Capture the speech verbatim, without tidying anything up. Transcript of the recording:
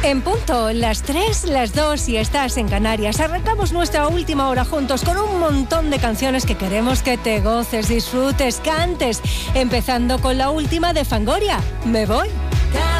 En punto, las tres, las dos y estás en Canarias. Arrancamos nuestra última hora juntos con un montón de canciones que queremos que te goces, disfrutes, cantes. Empezando con la última de Fangoria, Me Voy.